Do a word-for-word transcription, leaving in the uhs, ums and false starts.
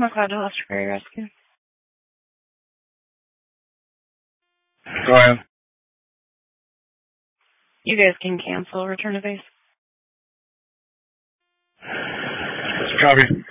McLeod to Ferry Rescue. Go ahead. You guys can cancel return to base. Copy.